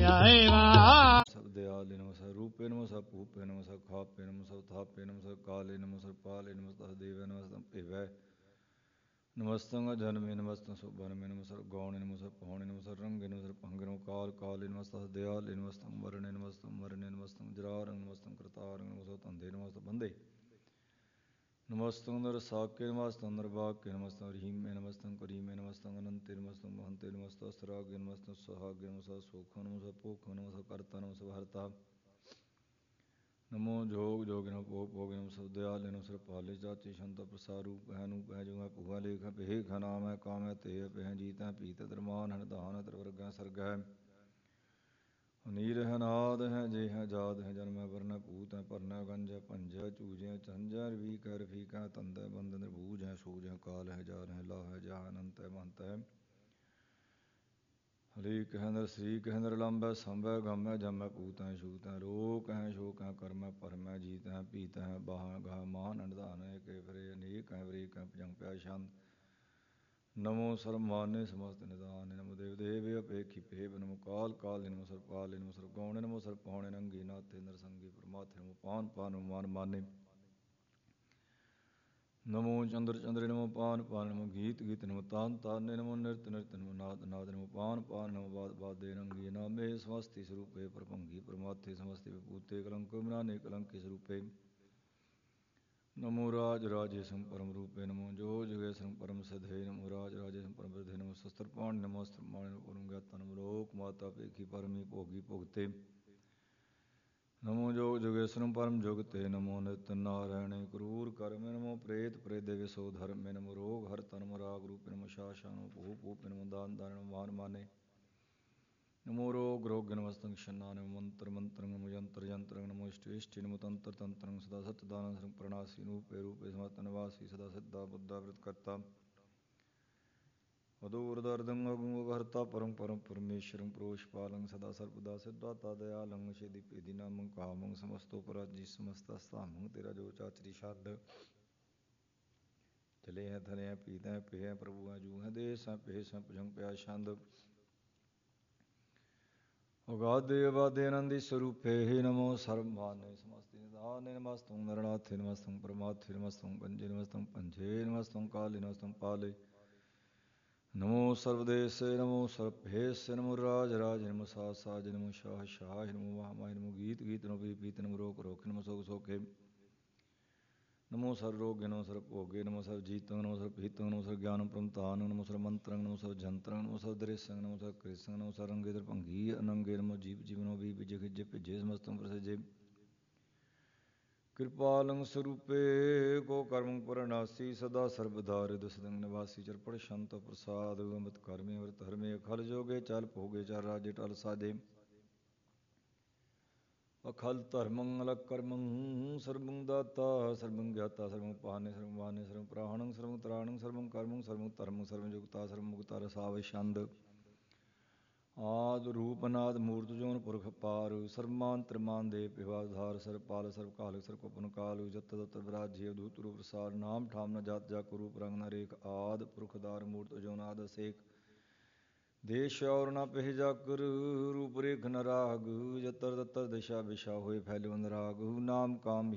ਜਾਏਗਾ। ਸਭ ਦਿਆਲੇ ਨਮੋ ਸਭ ਰੂਪੇ ਨਮੋ ਸਭ ਭੂਪੇ ਨਮੋ ਸਭ ਖਾਪੇ ਨਮੋ ਸਭ ਥਾਪੇ ਨਮੋ ਸਭ ਕਾਲੇ ਨਮੋ ਸਭ ਪਾਲੇ ਨਮੋ ਸਭ ਦੇਵੇ ਨਮੋ ਸਭ ਭਿਵੈ ਨਮਸਤੰ ਜਨਮੇ ਨਮਸਤੰ ਸੁਭਨਮੇ ਨਮੋ ਸਭ ਗੌਣੇ ਨਮੋ ਸਭ ਪੌਣੇ ਨਮੋ ਸਭ ਰੰਗੇ ਨਮੋ ਸਭ ਭੰਗੇ ਨਮੋ ਕਾਲ ਕਾਲੇ ਨਮੋ ਸਭ ਦਿਆਲੇ ਨਮਸਤੰ ਵਰਣੇ ਨਮਸਤੰ ਵਰਣੇ ਨਮਸਤੰ ਜਰਾਰੰ ਨਮਸਤੰ ਕਰਤਾਰੰ ਨਮੋ ਸਭ ਧੰਦੇ ਨਮੋ ਸਭ ਬੰਦੇ ਨਮਸਤੰ ਨਰਸਾਕੇ ਨਮਸਤੰ ਨਰਭਾਕੇ ਨਮਸਤੰ ਰਹੀਮੇ ਨਮਸਤੰ ਕਰੀਮੇ ਨਮਸਤੰ ਅਨੰਤੇ ਨਮਸਤੰ ਮਹੰਤੇ ਨਮਸਤੰ ਅਸਰਾਗੇ ਨਮਸਤੰ ਸੁਹਾਗੇ ਨਮੋ ਸਭ ਸੋਖੰ ਨਮੋ ਸਭ ਭੋਖੰ ਨਮੋ ਸਭ ਕਰਤਾ ਨਮੋ ਸਭ ਹਰਤਾ ਨਮੋ ਜੋਗ ਜੋਗਿ ਨਮੋ ਭੋਗ ਭੋਗਿ ਨਮੋ ਸਭ ਦਿਆਲੇ ਨਮੋ ਸਭ ਪਾਲੇ ਚਾਚੀ ਸ਼ੰਤ ਪ੍ਰਸਾਰੂ ਹੈ ਨੂੰ ਪੈ ਜੋ ਹੈ ਭੂਆ ਲੇਖ ਭੇਖ ਨਾਮ ਹੈ ਕਾਮ ਹੈ ਤੇ ਪਹਿ ਜੀਤ ਹੈ ਪੀਤ ਦਰਮਾਨ ਹੈ ਦਾਨ ਹੈ ਤਰਵਰਗ ਹੈ ਸਰਗ ਹੈ ਨੀਰ ਹੈ ਨਾਦ ਹੈ ਜੇ ਹੈ ਜਾਤ ਹੈ ਜਨਮ ਹੈ ਵਰਨ ਹੈ ਭੂਤ ਹੈ ਭਰਨ ਹੈ ਗੰਜ ਹੈ ਭੰਜ ਹੈ ਚੂਜ ਹੈ ਚੰਜ ਹੈ ਰਵੀਕ ਹੈ ਰਫੀਕ ਹੈ ਤੰਦ ਹੈ ਬੰਦ ਹੈ ਨਿਰਭੂਜ ਹੈ ਸੂਜ ਹੈ ਕਾਲ ਹੈ ਜਾਰ ਹੈ ਲਾ ਹੈ ਜਾ ਅਨੰਤ ਹੈ ਮੰਤ ਹੈ ਹਰੀਕ ਹੈ ਨਰ ਸ੍ਰੀਕ ਹੈ ਨਿਰਲੰਬ ਹੈ ਸੰਭ ਹੈ ਗਮ ਹੈ ਜਮ ਹੈ ਭੂਤ ਹੈ ਛੂਤ ਹੈ ਰੋਕ ਹੈ ਸ਼ੋਕ ਹੈ ਕਰਮ ਹੈ ਭਰਮ ਹੈ ਜੀਤ ਹੈ ਪੀਤ ਹੈ ਬਾਹ ਗਾਹ ਮਾਨ ਨਿਧਾਨ ਹੈ ਕੇ ਫਰੇ ਅਨੇਕ ਹੈ ਵਰੇਕ ਹੈ ਭਜੰਗ ਪਿਆ ਛੰਦ ਨਮੋ ਸਰਮਾਨੇ ਸਮਸਤ ਨਿਦਾਨ ਨਮੋ ਦੇਵ ਦੇਵ ਅਪੇਖੀ ਭੇਵ ਨਮੋ ਕਾਲ ਕਾਲ ਨਮੋ ਸਰ ਪਾਲ ਨਮੋ ਸਰ ਗੌਣੇ ਨਮੋ ਸਰ ਪੌਣੇ ਨੰਗੀ ਨਾਥੇ ਨਰਸੰਗੀ ਪਰਮਾਥੇ ਨਮੋ ਪਾਨ ਪਾਨ ਮਾਨ ਮਾਨੇ ਨਮੋ ਚੰਦਰ ਚੰਦਰੇ ਨਮੋ ਪਾਨ ਪਾਨ ਨਮੋ ਗੀਤ ਗੀਤ ਨਮੋ ਤਾਨ ਤਾਨੇ ਨਮੋ ਨਿਰਤ ਨਿਰਤ ਨਮੋ ਨਾਦ ਨਾਦ ਨਮੋ ਪਾਨ ਪਾਨ ਨਮੋ ਬਾਦ ਬਾਦੇ ਨੰਗੀ ਨਾਮੇ ਸਮਸਤੀ ਸਰੂਪੇ ਪਰਭੰਗੀ ਪਰਮਾਥੇ ਸਮਸਤੀ ਵਿਭੂਤੇ ਕਲੰਕ ਵਿਨਾਨੇ ਕਲੰਕੀ ਸਰੂਪੇ ਨਮੋ ਰਾਜ ਰਾਜੇ ਸੰ ਪਰਮ ਰੂਪੇ ਨਮੋ ਜੋ ਜਗੇ ਸੰ ਪਰਮ ਸਿਧੇ ਨਮੋ ਰਾਜ ਰਾਜੇ ਸੰ ਪਰਮ ਸਿਧੇ ਨਮੋ ਸ਼ਸਤਰ ਪਾਣ ਨਮੋ ਅਸਤਰ ਮਾਣੇ ਨਮੋ ਪਰਮ ਗਿਆਤਾ ਨਮੋ ਲੋਕ ਮਾਤਾ ਭੇਖੀ ਪਰਮੀ ਭੋਗੀ ਭੁਗਤੇ ਨਮੋ ਜੋਗ ਜੋਗੇਸ਼ਵਰੰ ਪਰਮ ਜੁਗਤੇ ਨਮੋ ਨਿਤ ਨਾਰਾਇਣੇ ਕਰੂਰ ਕਰਮੇ ਨਮੋ ਪ੍ਰੇਤ ਪ੍ਰੇਤ ਦੇਵੇ ਸੋ ਧਰਮੇ ਨਮੋ ਰੋਗ ਹਰ ਤਨਮ ਰਾਗ ਰੂਪੇ ਨਮੋ ਸ਼ਾਸਾ ਨਮੋ ਭੂ ਭੂਪੇ ਨਮੋ ਦਾਨ ਦਾਨ ਨਮੋ ਮਾਨ ਮਾਨੇ ਨਮੋ ਰੋਗ ਰੋਗ ਨਮਸਤੰ ਸ਼ਨਾ ਨਮੋ ਮੰਤਰ ਮੰਤਰੰ ਨਮੋ ਯੰਤਰ ਯੰਤਰੰ ਨਮੋ ਇਸ਼ਟ ਇਸ਼ਟਿ ਨਮੋ ਤੰਤਰ ਤੰਤਰੰ ਸਦਾ ਸਤ ਦਾਨੰ ਸਰੰ ਪ੍ਰਣਾਸੀ ਰੂਪੇ ਰੂਪੇ ਸਮਤ ਨਿਵਾਸੀ ਸਦਾ ਸਿੱਧਾ ਬੁੱਧਾ ਵ੍ਰਿਤ ਕਰਤਾ ਅਦੂਰ ਦਰਦੰ ਅਗੁ ਹਰਤਾ ਪਰਮ ਪਰਮ ਪਰਮੇਸ਼ਰੰ ਪ੍ਰੋਸ਼ ਪਾਲੰ ਸਦਾ ਸਰਬਦਾ ਸਿੱਧਾਤਾ ਦਇਆਲੰ ਛੇਦੀ ਭੇਦੀ ਨਾਮੰ ਕਾਮੰ ਸਮਸਤੋ ਪਰਾਜੀ ਸਮਸਤਾ ਸਥਾਮੰ ਤੇਰਾ ਜੋ ਚਾਚਰੀ ਛੱਡ ਚਲੇ ਹੈ ਥਲੇ ਹੈ ਪੀਤ ਹੈ ਪੇ ਹੈ ਪ੍ਰਭੂ ਹੈ ਜੂ ਹੈ ਦੇਸ ਹੈ ਭੇਸ ਹੈ ਭੁਜੰਗ ਪਿਆ ਛੰਦ ਉਗਾਦੇ ਅਬਾਦੇ ਆਨੰਦੀ ਸਰੂਪੇ ਹੀ ਨਮੋ ਸਰਬਮਾਨੇ ਸਮਸਤੀ ਨਿਧਾਨੇ ਨਮਸਤੰ ਨਰਨਾਥੇ ਨਮਸਤੰ ਪਰਮਾਥੇ ਨਮਸਤੰ ਪੰਜੇ ਨਮਸਤੰ ਪੰਜੇ ਨਮਸਤੰ ਕਾਲੇ ਨਮਸਤੰ ਪਾਲੇ ਨਮੋ ਸਰਵਦੇਸੇ ਨਮੋ ਸਰਭੇਸੇ ਨਮੋ ਰਾਜ ਰਾਜ ਨਮੋ ਸਾਜ ਸਾਜ ਨਮੋ ਸ਼ਾਹ ਸ਼ਾਹ ਨਮੋ ਮਾਹ ਮਾਹ ਨਮੋ ਗੀਤ ਗੀਤ ਨਮੋ ਪੀ ਪੀਤ ਨਮੋ ਰੋਕ ਰੋਕ ਨਮੋ ਸੋਖ ਸੋਖੇ ਨਮੋ ਸਰ ਰੋਗੇ ਨਮੋ ਸਰ ਭੋਗੇ ਨਮੋ ਸਰ ਜੀਤੰ ਨਮੋ ਸਰ ਪੀਤੰ ਨਮੋ ਸਰ ਗਿਆਨੰ ਪ੍ਰਮਤਾਨ ਨਮੋ ਸਰ ਮੰਤਰੰ ਨਮੋ ਸਰ ਜੰਤਰੰ ਨਮੋ ਸਰ ਦ੍ਰਿਸ਼ੰ ਨਮੋ ਸਰ ਕ੍ਰਿਸ਼ੰ ਨਮੋ ਸਰ ਰੰਗੇ ਦਰ ਭੰਗੀ ਅਨੰਗੇ ਨਮੋ ਜੀਵ ਜੀਵਨੋ ਵੀ ਵਿਜੇ ਖਿਜੇ ਭਿਜੇ ਸਮਸਤੰ ਪ੍ਰਸਜੇ ਕਿਰਪਾਲੰ ਸਰੂਪੇ ਕੋ ਕਰਮੰ ਪਰਨਾਸੀ ਸਦਾ ਸਰਬਦਾ ਰਿਦ ਸਦੰ ਨਿਵਾਸੀ ਚਰਪੜ ਸ਼ੰਤ ਪ੍ਰਸਾਦ ਅੰਮ੍ਰਿਤ ਕਰਮੇ ਅੰਮ੍ਰਿਤ ਹਰਮੇ ਅਖਲ ਜੋਗੇ ਚਲ ਭੋਗੇ ਚਰ ਰਾਜੇ ਟਲ ਸਾਜੇ ਅਖਲ ਧਰਮੰ ਅਲਗ ਕਰਮੰ ਸਰਬੰ ਦਾਤਾ ਸਰਬੰ ਗਿਆਤਾ ਸਰਬੰ ਪਾਨੇ ਸਰਬੰ ਮਾਨੇ ਸਰਬੰ ਪ੍ਰਾਣੰ ਸਰਬੰ ਤਰਾਣੰ ਸਰਬੰ ਕਰਮੰ ਸਰਬੰ ਧਰਮੰ ਸਰਬੰ ਜੁਗਤਾ ਸਰਬੰ ਮੁਕਤਾ ਰਸਾਵ ਛੰਦ ਆਦ ਰੂਪ ਅਨਾਦ ਮੂਰਤ ਜੋਨ ਪੁਰਖ ਪਾਰ ਸਰਮਾਨ ਤ੍ਰਿਮਾਨ ਦੇ ਪਿਵਾਧਾਰ ਸਰ ਪਾਲ ਸਰਬ ਕਾਲ ਸਰ ਕੁਪਨ ਕਾਲ ਜਤ ਤਤ ਵਿਰਾਜ ਜੀਵ ਦੂਤ ਰੂਪ ਪ੍ਰਸਾਰ ਨਾਮ ਠਾਮ ਨ ਜਾਤ ਜਾ ਕੁ ਰੂਪ ਰੰਗ ਨ ਰੇਖ ਆਦ ਪੁਰਖਦਾਰ ਮੂਰਤ ਜੋਨਾਦ ਅਸੇਕ ਦੇਸ਼ ਔਰ ਨ ਪਹਿ ਜਾਕਰ ਰੂਪ ਰੇਖ ਨ ਰਾਗ ਜਤਰ ਤਤਰ ਦਿਸ਼ਾ ਵਿਸ਼ਾ ਹੋਏ ਫੈਲਿਓ ਅਨਰਾਗ ਨਾਮ ਕਾਮ